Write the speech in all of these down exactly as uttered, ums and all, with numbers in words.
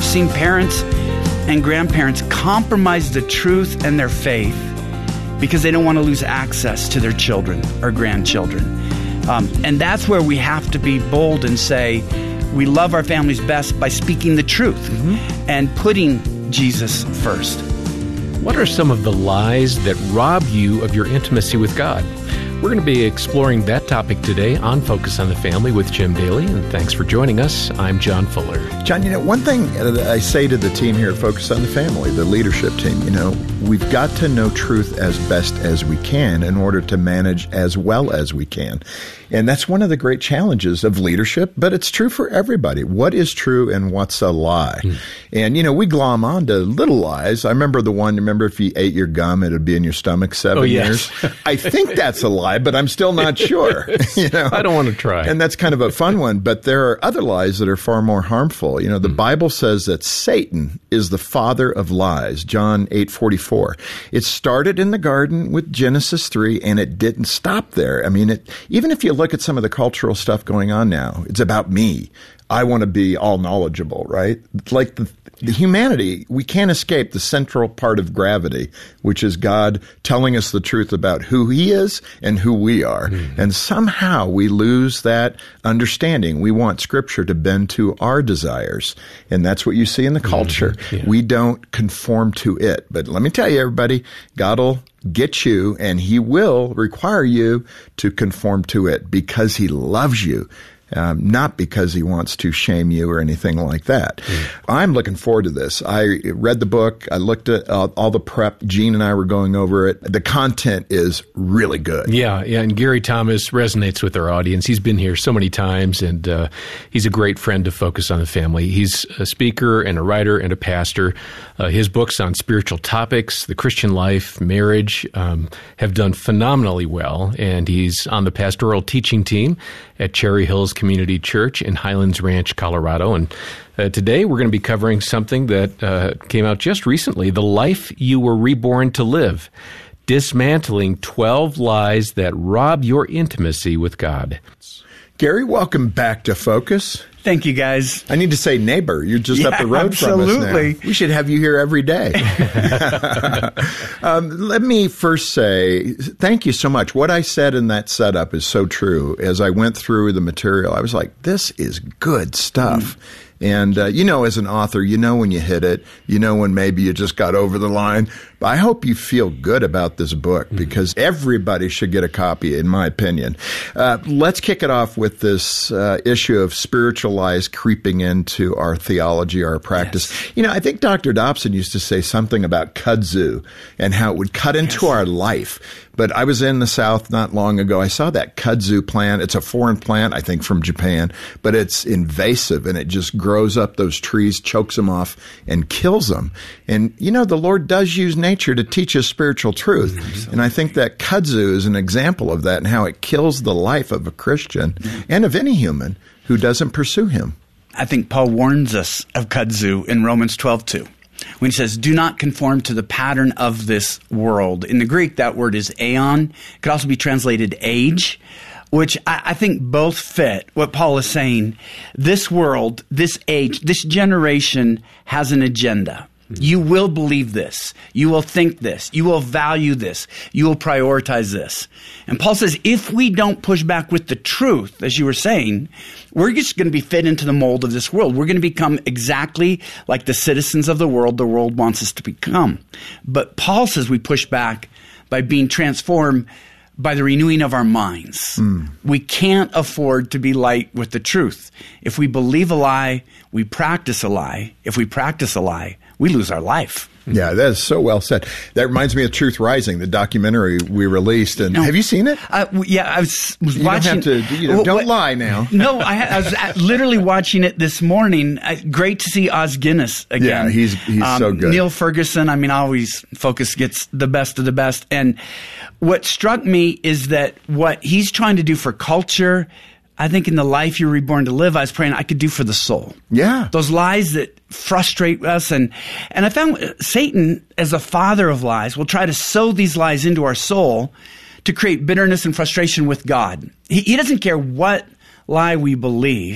I've seen parents and grandparents compromise the truth and their faith because they don't want to lose access to their children or grandchildren. Um, and that's where we have to be bold and say, we love our families best by speaking the truth mm-hmm. and putting Jesus first. What are some of the lies that rob you of your intimacy with God? We're going to be exploring that topic today on Focus on the Family with Jim Daly, and thanks for joining us. I'm John Fuller. John, you know, one thing that I say to the team here at Focus on the Family, the leadership team, you know, we've got to know truth as best as we can in order to manage as well as we can. And that's one of the great challenges of leadership, but it's true for everybody. What is true and what's a lie? Mm. And, you know, we glom on to little lies. I remember the one, remember if you ate your gum, it would be in your stomach seven oh, yes. years. I think that's a lie, but I'm still not sure. You know? I don't want to try. And that's kind of a fun one, but there are other lies that are far more harmful. You know, the mm. Bible says that Satan is the father of lies, John eight forty-four. It started in the garden with Genesis three, and it didn't stop there. I mean, it, even if you look at some of the cultural stuff going on now, it's about me. I want to be all knowledgeable, right? Like the, the humanity, we can't escape the central part of gravity, which is God telling us the truth about who he is and who we are. Mm-hmm. And somehow we lose that understanding. We want Scripture to bend to our desires. And that's what you see in the culture. Mm-hmm. Yeah. We don't conform to it. But let me tell you, everybody, God will get you, and he will require you to conform to it because he loves you. Um, not because he wants to shame you or anything like that. Mm. I'm looking forward to this. I read the book. I looked at uh, all the prep. Gene and I were going over it. The content is really good. Yeah, yeah. And Gary Thomas resonates with our audience. He's been here so many times, and uh, he's a great friend to Focus on the Family. He's a speaker and a writer and a pastor. Uh, his books on spiritual topics, the Christian life, marriage, um, have done phenomenally well, and he's on the pastoral teaching team at Cherry Hills Community Church in Highlands Ranch, Colorado. And uh, today we're going to be covering something that uh, came out just recently, The Life You Were Reborn to Live, Dismantling twelve Lies That Rob Your Intimacy with God. Gary, welcome back to Focus. Thank you, guys. I need to say neighbor. You're just yeah, up the road absolutely. from us now. We should have you here every day. um, let me first say thank you so much. What I said in that setup is so true. As I went through the material, I was like, this is good stuff. Mm. And, uh, you know, as an author, you know when you hit it. You know when maybe you just got over the line. But I hope you feel good about this book because everybody should get a copy, in my opinion. Uh, let's kick it off with this uh, issue of spiritual lies creeping into our theology, our practice. Yes. You know, I think Doctor Dobson used to say something about kudzu and how it would cut into yes. our life. But I was in the South not long ago. I saw that kudzu plant. It's a foreign plant, I think, from Japan, but it's invasive and it just grows up those trees, chokes them off, and kills them. And, you know, the Lord does use nature to teach us spiritual truth. Mm-hmm. And I think that kudzu is an example of that and how it kills the life of a Christian mm-hmm. and of any human who doesn't pursue him. I think Paul warns us of kudzu in Romans twelve two. When he says, do not conform to the pattern of this world. In the Greek, that word is aeon. It could also be translated age, which I, I think both fit what Paul is saying. This world, this age, this generation has an agenda. You will believe this. You will think this. You will value this. You will prioritize this. And Paul says, if we don't push back with the truth, as you were saying, we're just going to be fit into the mold of this world. We're going to become exactly like the citizens of the world the world wants us to become. But Paul says we push back by being transformed by the renewing of our minds. Mm. We can't afford to be light with the truth. If we believe a lie, we practice a lie. If we practice a lie, we lose our life. Yeah, that is so well said. That reminds me of Truth Rising, the documentary we released. And no, have you seen it? Uh, yeah, I was, was you watching. Don't have to, you know, well, don't what, lie now. No, I, I was literally watching it this morning. Uh, great to see Os Guinness again. Yeah, he's he's um, so good. Neil Ferguson. I mean, always Focus gets the best of the best. And what struck me is that what he's trying to do for culture, I think in the life you're reborn to live, I was praying I could do for the soul. Yeah. Those lies that frustrate us. And, and I found Satan, as a father of lies, will try to sow these lies into our soul to create bitterness and frustration with God. He, he doesn't care what lie we believe.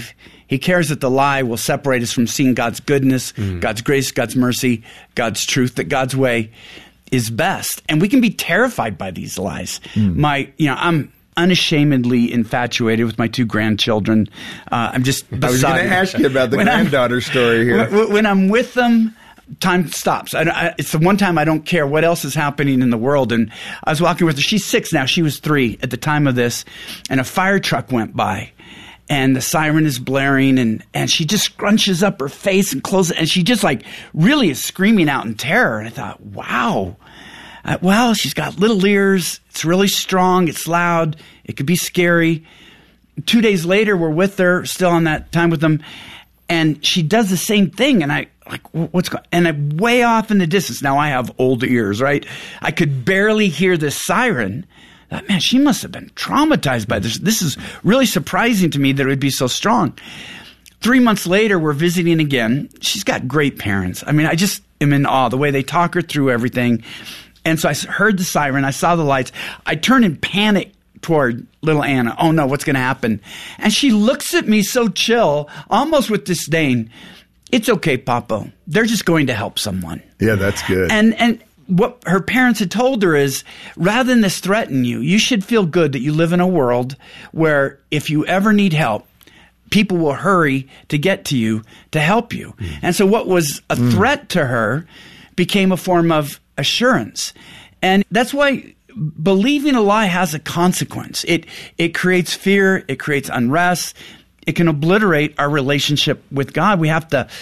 He cares that the lie will separate us from seeing God's goodness, mm. God's grace, God's mercy, God's truth, that God's way is best. And we can be terrified by these lies. Mm. My, you know, I'm unashamedly infatuated with my two grandchildren. Uh, I'm just I was going to ask you about the granddaughter I'm, story here. When, when I'm with them, time stops. I, I, it's the one time I don't care what else is happening in the world. And I was walking with her. She's six now. She was three at the time of this. And a fire truck went by. And the siren is blaring. And, and she just scrunches up her face and closes it. And she just like really is screaming out in terror. And I thought, wow. Uh, well, she's got little ears. It's really strong. It's loud. It could be scary. Two days later, we're with her, still on that time with them. And she does the same thing, and I like, what's going? And I'm way off in the distance. Now I have old ears, right? I could barely hear this siren. I thought, man, she must have been traumatized by this. This is really surprising to me that it would be so strong. Three months later, we're visiting again. She's got great parents. I mean, I just am in awe the way they talk her through everything. And so I heard the siren. I saw the lights. I turned in panic toward little Anna. Oh no, what's going to happen? And she looks at me so chill, almost with disdain. It's okay, Papa. They're just going to help someone. Yeah, that's good. And and what her parents had told her is, rather than this threaten you, you should feel good that you live in a world where if you ever need help, people will hurry to get to you to help you. Mm. And so what was a mm. threat to her became a form of assurance. And that's why believing a lie has a consequence. It it creates fear. It creates unrest. It can obliterate our relationship with God. We have to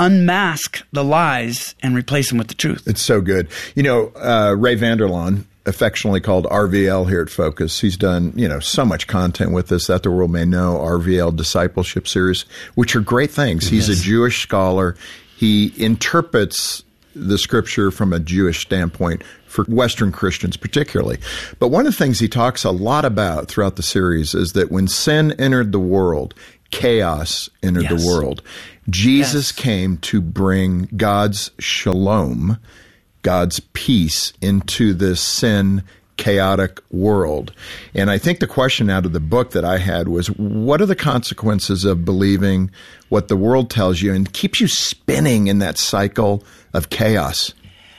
unmask the lies and replace them with the truth. It's so good. You know, uh, Ray Vander Laan, affectionately called R V L here at Focus, he's done, you know, so much content with us that the world may know, R V L discipleship series, which are great things. He's yes. a Jewish scholar. He interprets the scripture from a Jewish standpoint for Western Christians particularly. But one of the things he talks a lot about throughout the series is that when sin entered the world, chaos entered yes. the world. Jesus yes. came to bring God's shalom, God's peace into this sin chaotic world. And I think the question out of the book that I had was, what are the consequences of believing what the world tells you and keeps you spinning in that cycle of chaos?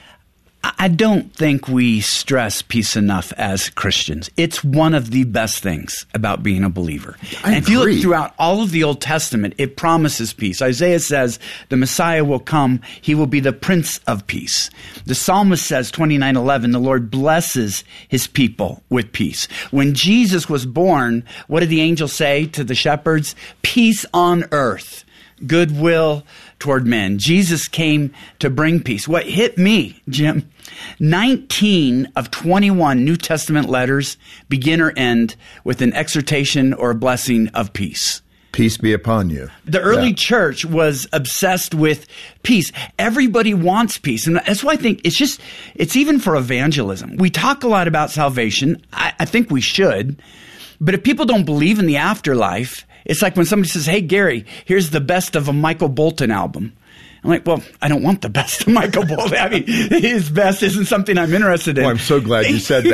I don't think we stress peace enough as Christians. It's one of the best things about being a believer. I and agree. if you look throughout all of the Old Testament, it promises peace. Isaiah says the Messiah will come. He will be the Prince of Peace. The psalmist says, twenty-nine eleven, the Lord blesses his people with peace. When Jesus was born, what did the angel say to the shepherds? Peace on earth, goodwill toward men. Jesus came to bring peace. What hit me, Jim, nineteen of twenty-one New Testament letters begin or end with an exhortation or a blessing of peace. Peace be upon you. The early yeah. church was obsessed with peace. Everybody wants peace. And that's why I think it's just, it's even for evangelism. We talk a lot about salvation. I, I think we should. But if people don't believe in the afterlife, it's like when somebody says, hey, Gary, here's the best of a Michael Bolton album. I'm like, well, I don't want the best of Michael Bolton. I mean, his best isn't something I'm interested in. Well, I'm so glad you said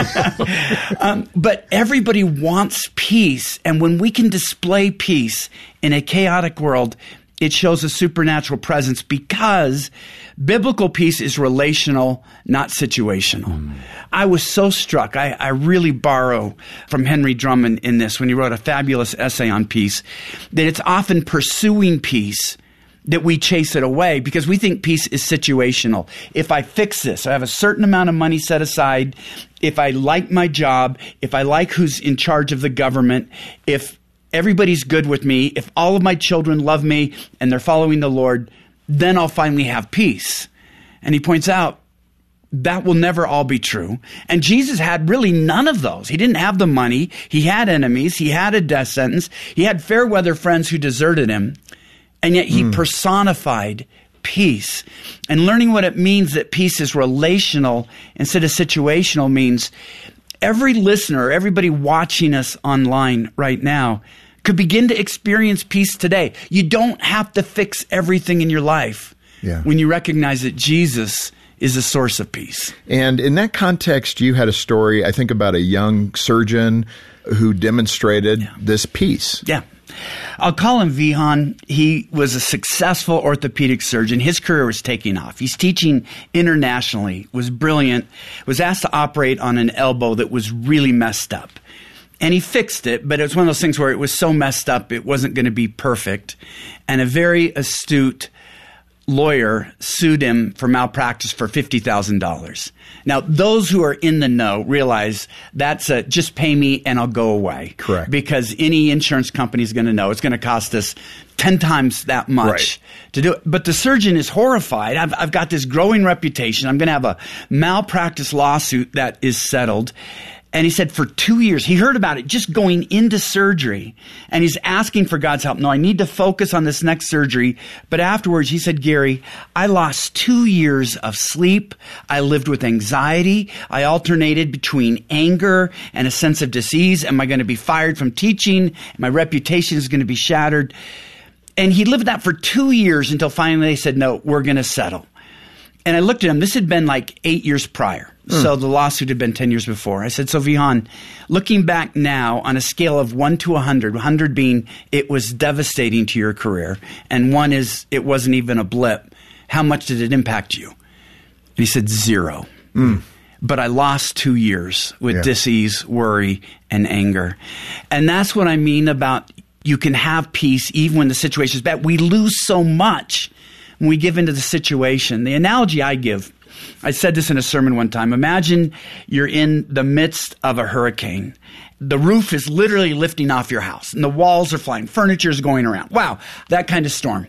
that. um, but everybody wants peace. And when we can display peace in a chaotic world, it shows a supernatural presence because biblical peace is relational, not situational. Mm. I was so struck. I, I really borrow from Henry Drummond in this when he wrote a fabulous essay on peace, that it's often pursuing peace that we chase it away because we think peace is situational. If I fix this, I have a certain amount of money set aside, if I like my job, if I like who's in charge of the government, if everybody's good with me, if all of my children love me and they're following the Lord, then I'll finally have peace. And he points out that will never all be true. And Jesus had really none of those. He didn't have the money. He had enemies. He had a death sentence. He had fair weather friends who deserted him. And yet he mm. personified peace. And learning what it means that peace is relational instead of situational means every listener, everybody watching us online right now could begin to experience peace today. You don't have to fix everything in your life yeah. when you recognize that Jesus is a source of peace. And in that context, you had a story, I think, about a young surgeon who demonstrated yeah. this peace. Yeah. I'll call him Vihan. He was a successful orthopedic surgeon. His career was taking off. He's teaching internationally, was brilliant, was asked to operate on an elbow that was really messed up. And he fixed it, but it was one of those things where it was so messed up it wasn't going to be perfect. And a very astute lawyer sued him for malpractice for fifty thousand dollars. Now, those who are in the know realize that's a just pay me and I'll go away. Correct. Because any insurance company is going to know it's going to cost us ten times that much right. to do it. But the surgeon is horrified. I've, I've got this growing reputation. I'm going to have a malpractice lawsuit that is settled. And he said for two years, he heard about it just going into surgery. And he's asking for God's help. No, I need to focus on this next surgery. But afterwards, he said, Gary, I lost two years of sleep. I lived with anxiety. I alternated between anger and a sense of disease. Am I going to be fired from teaching? My reputation is going to be shattered. And he lived that for two years until finally they said, no, we're going to settle. And I looked at him. This had been like eight years prior. Mm. So the lawsuit had been ten years before. I said, so Vihan, looking back now on a scale of one to one hundred, one hundred being it was devastating to your career, and one is it wasn't even a blip, how much did it impact you? And he said, zero. Mm. But I lost two years with yeah. disease, worry, and anger. And that's what I mean about you can have peace even when the situation is bad. We lose so much when we give into the situation. The analogy I give, I said this in a sermon one time. Imagine you're in the midst of a hurricane. The roof is literally lifting off your house and the walls are flying. Furniture is going around. Wow, that kind of storm.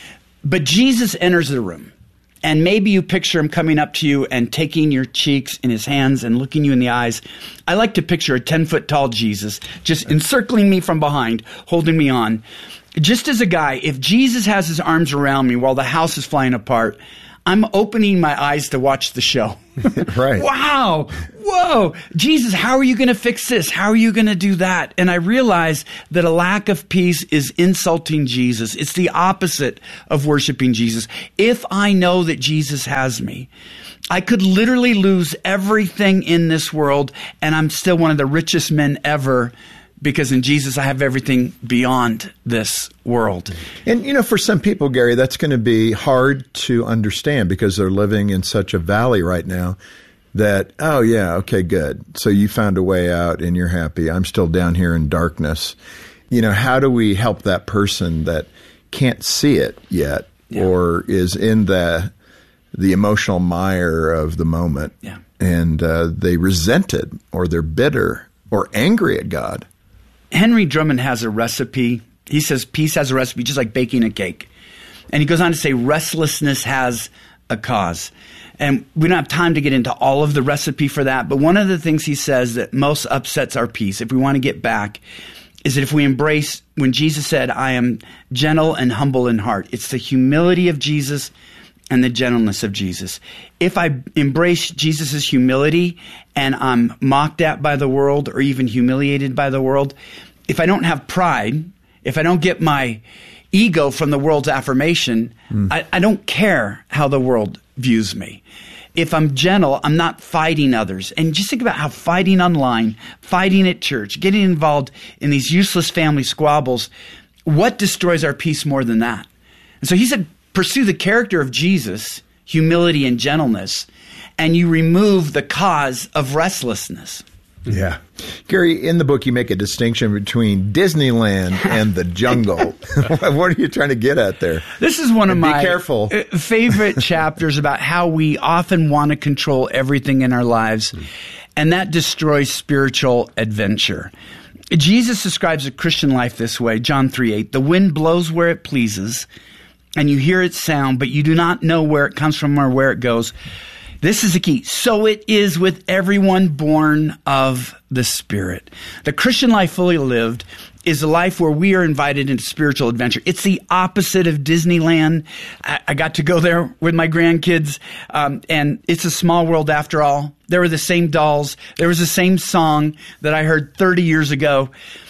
But Jesus enters the room. And maybe you picture him coming up to you and taking your cheeks in his hands and looking you in the eyes. I like to picture a ten-foot tall Jesus just encircling me from behind, holding me on. Just as a guy, if Jesus has his arms around me while the house is flying apart, I'm opening my eyes to watch the show. Right. Wow. Whoa. Jesus, how are you going to fix this? How are you going to do that? And I realize that a lack of peace is insulting Jesus. It's the opposite of worshiping Jesus. If I know that Jesus has me, I could literally lose everything in this world, and I'm still one of the richest men ever, because in Jesus, I have everything beyond this world. And, you know, for some people, Gary, that's going to be hard to understand because they're living in such a valley right now that, oh, yeah, okay, good. So you found a way out and you're happy. I'm still down here in darkness. You know, how do we help that person that can't see it yet yeah. or is in the the emotional mire of the moment yeah. and uh, they resent it or they're bitter or angry at God? Henry Drummond has a recipe. He says peace has a recipe, just like baking a cake. And he goes on to say restlessness has a cause. And we don't have time to get into all of the recipe for that. But one of the things he says that most upsets our peace, if we want to get back, is that if we embrace, when Jesus said, I am gentle and humble in heart, it's the humility of Jesus and the gentleness of Jesus. If I embrace Jesus' humility and I'm mocked at by the world or even humiliated by the world, if I don't have pride, if I don't get my ego from the world's affirmation, mm. I, I don't care how the world views me. If I'm gentle, I'm not fighting others. And just think about how fighting online, fighting at church, getting involved in these useless family squabbles, what destroys our peace more than that? And so he said, pursue the character of Jesus, humility and gentleness, and you remove the cause of restlessness. Yeah. Gary, in the book, you make a distinction between Disneyland and the jungle. What are you trying to get at there? This is one of and my be careful. favorite chapters about how we often want to control everything in our lives, and that destroys spiritual adventure. Jesus describes a Christian life this way, John three eight, the wind blows where it pleases, and you hear its sound, but you do not know where it comes from or where it goes. This is the key. So it is with everyone born of the Spirit. The Christian life fully lived is a life where we are invited into spiritual adventure. It's the opposite of Disneyland. I, I got to go there with my grandkids, um, and it's a small world after all. There were the same dolls. There was the same song that I heard thirty years ago.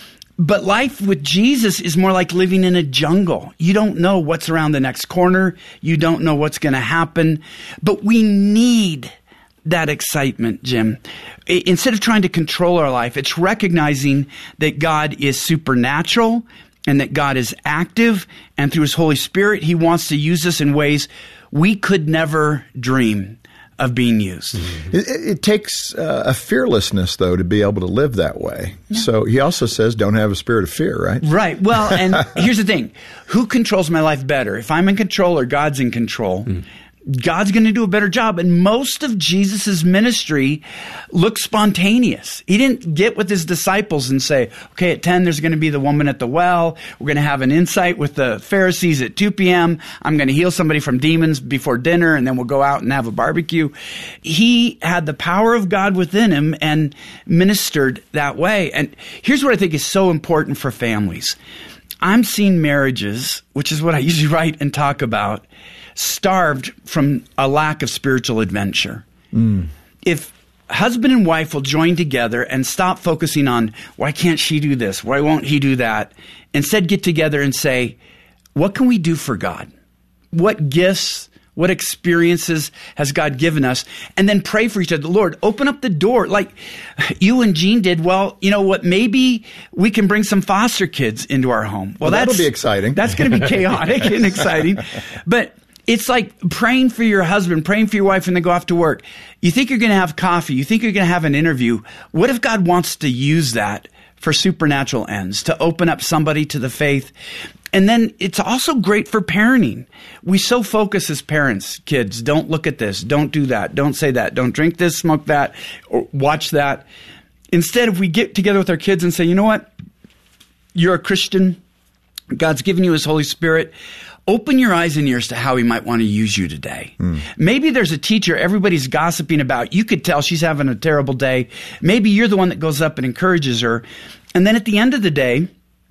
But life with Jesus is more like living in a jungle. You don't know what's around the next corner. You don't know what's going to happen. But we need that excitement, Jim. Instead of trying to control our life, it's recognizing that God is supernatural and that God is active, and through his Holy Spirit, he wants to use us in ways we could never dream of being used. Mm-hmm. It, it takes uh, a fearlessness, though, to be able to live that way. Yeah. So he also says, don't have a spirit of fear, right? Right. Well, and here's the thing. Who controls my life better? If I'm in control or God's in control, mm. God's going to do a better job. And most of Jesus' ministry looks spontaneous. He didn't get with his disciples and say, okay, at ten, there's going to be the woman at the well. We're going to have an insight with the Pharisees at two p.m. I'm going to heal somebody from demons before dinner, and then we'll go out and have a barbecue. He had the power of God within him and ministered that way. And here's what I think is so important for families. I'm seeing marriages, which is what I usually write and talk about, starved from a lack of spiritual adventure. Mm. If husband and wife will join together and stop focusing on, why can't she do this? Why won't he do that? Instead, get together and say, what can we do for God? What gifts, what experiences has God given us? And then pray for each other. Lord, open up the door like you and Jean did. Well, you know what? Maybe we can bring some foster kids into our home. Well, well that's, that'll be exciting. That's going to be chaotic and exciting. But it's like praying for your husband, praying for your wife when they go off to work. You think you're going to have coffee. You think you're going to have an interview. What if God wants to use that for supernatural ends, to open up somebody to the faith? And then it's also great for parenting. We so focus as parents, kids, don't look at this, don't do that, don't say that, don't drink this, smoke that, or watch that. Instead, if we get together with our kids and say, you know what? You're a Christian. God's given you his Holy Spirit. Open your eyes and ears to how he might want to use you today. Mm. Maybe there's a teacher everybody's gossiping about. You could tell she's having a terrible day. Maybe you're the one that goes up and encourages her. And then at the end of the day,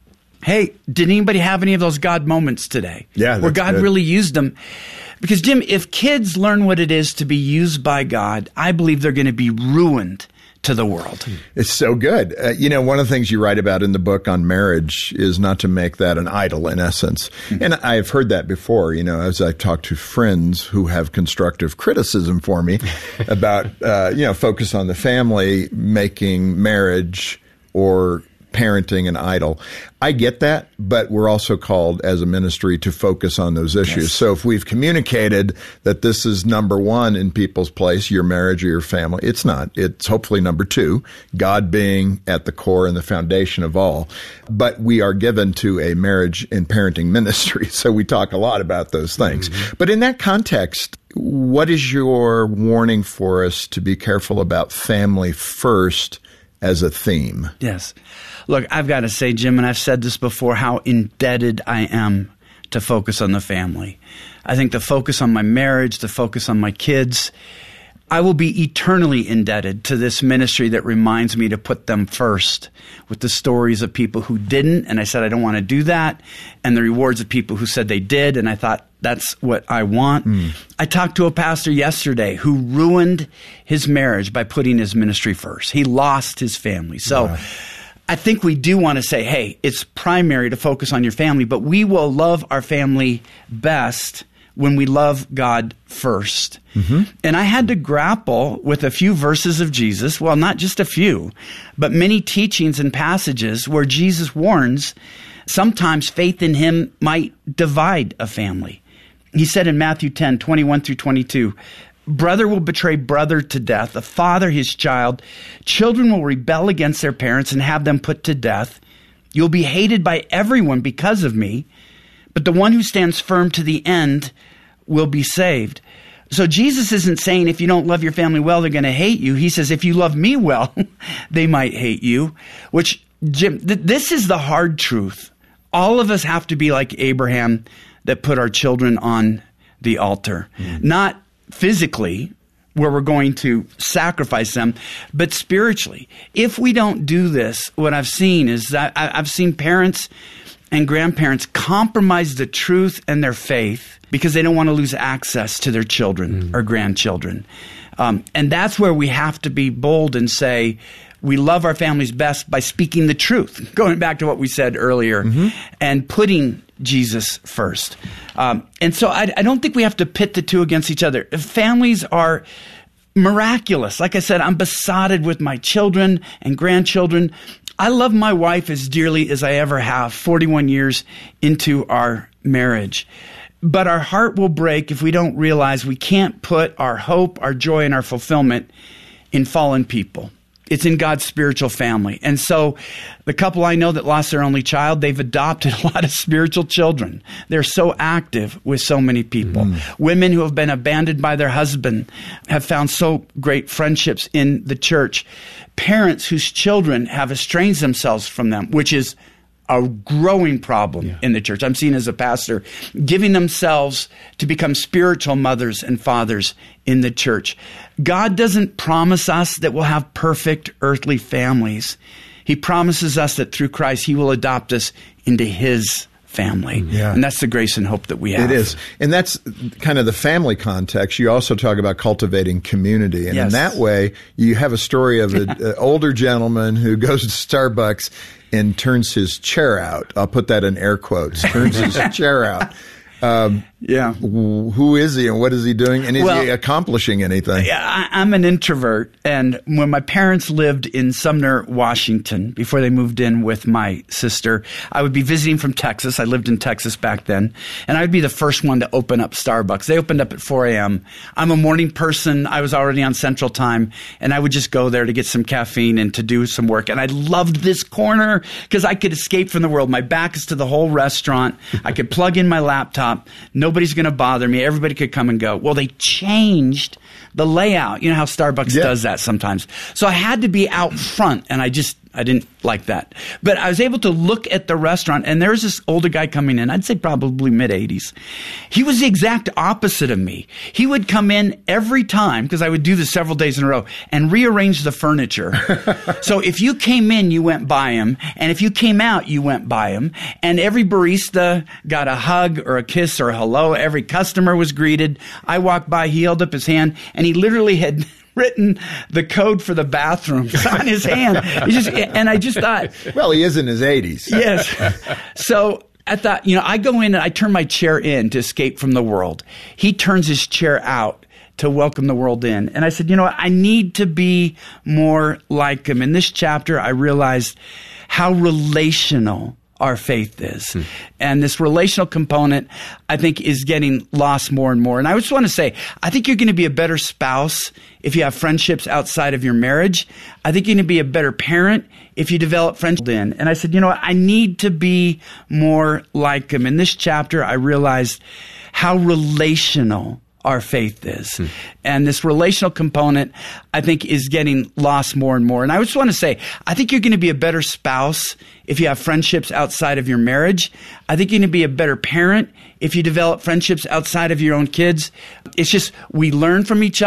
hey, did anybody have any of those God moments today? Yeah, where God good. really used them? Because, Jim, if kids learn what it is to be used by God, I believe they're going to be ruined to the world. It's so good. Uh, you know, one of the things you write about in the book on marriage is not to make that an idol, in essence. Mm-hmm. And I've heard that before, you know, as I've talked to friends who have constructive criticism for me about, uh, you know, focus on the family, making marriage or parenting an idol. I get that, but we're also called as a ministry to focus on those issues. Yes. So if we've communicated that this is number one in people's place, your marriage or your family, it's not. It's hopefully number two, God being at the core and the foundation of all. But we are given to a marriage and parenting ministry, so we talk a lot about those things. Mm-hmm. But in that context, what is your warning for us to be careful about family first as a theme? Yes. Look, I've got to say, Jim, and I've said this before, how indebted I am to focus on the family. I think the focus on my marriage, the focus on my kids, I will be eternally indebted to this ministry that reminds me to put them first, with the stories of people who didn't, and I said I don't want to do that, and the rewards of people who said they did, and I thought that's what I want. Mm. I talked to a pastor yesterday who ruined his marriage by putting his ministry first. He lost his family. So wow. I think we do want to say, hey, it's primary to focus on your family, but we will love our family best when we love God first. Mm-hmm. And I had to grapple with a few verses of Jesus, well, not just a few, but many teachings and passages where Jesus warns sometimes faith in him might divide a family. He said in Matthew ten, twenty-one through twenty-two, brother will betray brother to death, a father his child. Children will rebel against their parents and have them put to death. You'll be hated by everyone because of me, but the one who stands firm to the end will be saved. So Jesus isn't saying if you don't love your family well, they're going to hate you. He says if you love me well, they might hate you, which, Jim, th- this is the hard truth. All of us have to be like Abraham that put our children on the altar, mm. not physically, where we're going to sacrifice them, but spiritually. If we don't do this, what I've seen is that I've seen parents and grandparents compromise the truth and their faith because they don't want to lose access to their children mm. or grandchildren. Um, and that's where we have to be bold and say, we love our families best by speaking the truth, going back to what we said earlier, mm-hmm. and putting Jesus first. Um, and so I, I don't think we have to pit the two against each other. Families are miraculous. Like I said, I'm besotted with my children and grandchildren. I love my wife as dearly as I ever have, forty-one years into our marriage. But our heart will break if we don't realize we can't put our hope, our joy, and our fulfillment in fallen people. It's in God's spiritual family. And so the couple I know that lost their only child, they've adopted a lot of spiritual children. They're so active with so many people. Mm. Women who have been abandoned by their husband have found so great friendships in the church. Parents whose children have estranged themselves from them, which is a growing problem yeah. in the church. I'm seen as a pastor, giving themselves to become spiritual mothers and fathers in the church. God doesn't promise us that we'll have perfect earthly families. He promises us that through Christ, He will adopt us into His family. Yeah. And that's the grace and hope that we have. It is. And that's kind of the family context. You also talk about cultivating community. And yes. in that way, you have a story of an older gentleman who goes to Starbucks and turns his chair out. I'll put that in air quotes. Turns his chair out. Um, yeah. Who is he and what is he doing? And is well, he accomplishing anything? I, I'm an introvert. And when my parents lived in Sumner, Washington, before they moved in with my sister, I would be visiting from Texas. I lived in Texas back then. And I would be the first one to open up Starbucks. They opened up at four a.m. I'm a morning person. I was already on Central Time. And I would just go there to get some caffeine and to do some work. And I loved this corner because I could escape from the world. My back is to the whole restaurant. I could plug in my laptop. Nobody's going to bother me. Everybody could come and go. Well, they changed the layout. You know how Starbucks yeah. does that sometimes. So I had to be out front, and I just, I didn't like that. But I was able to look at the restaurant, and there's this older guy coming in. I'd say probably mid-eighties. He was the exact opposite of me. He would come in every time, because I would do this several days in a row, and rearrange the furniture. So if you came in, you went by him. And if you came out, you went by him. And every barista got a hug or a kiss or a hello. Every customer was greeted. I walked by, he held up his hand, and he literally had written the code for the bathroom on his hand. He just, and I just thought, well, he is in his eighties. Yes. So I thought, you know, I go in and I turn my chair in to escape from the world. He turns his chair out to welcome the world in. And I said, you know what? I need to be more like him. In this chapter, I realized how relational our faith is. Hmm. And this relational component, I think, is getting lost more and more. And I just want to say, I think you're going to be a better spouse if you have friendships outside of your marriage. I think you're going to be a better parent if you develop friendships in. And I said, you know what? I need to be more like him. In this chapter, I realized how relational our faith is. Hmm. And this relational component, I think, is getting lost more and more. And I just want to say, I think you're going to be a better spouse if you have friendships outside of your marriage. I think you're going to be a better parent if you develop friendships outside of your own kids. It's just, we learn from each other.